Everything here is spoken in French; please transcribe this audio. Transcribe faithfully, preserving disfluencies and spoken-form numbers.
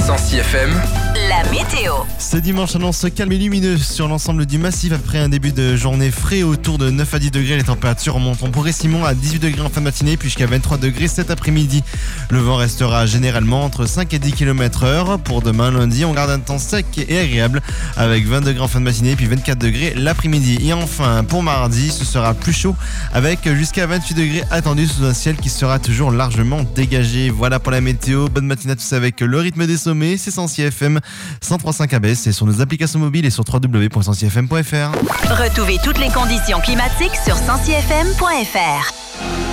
Sensi F M, la météo. Ce dimanche annonce calme et lumineux sur l'ensemble du massif après un début de journée frais autour de neuf à dix degrés. Les températures remonteront progressivement à dix-huit degrés en fin de matinée puis jusqu'à vingt-trois degrés cet après-midi. Le vent restera généralement entre cinq et dix kilomètres heure. Pour demain lundi, on garde un temps sec et agréable avec vingt degrés en fin de matinée puis vingt-quatre degrés l'après-midi. Et enfin, pour mardi, ce sera plus chaud avec jusqu'à vingt-huit degrés attendus sous un ciel qui sera toujours largement dégagé. Voilà pour la météo. Bonne matinée à tous avec le rythme des sommets. C'est Sensi F M cent trois virgule cinq A B S et sur nos applications mobiles et sur w w w point sensi f m point f r. Retrouvez toutes les conditions climatiques sur sensi f m point f r.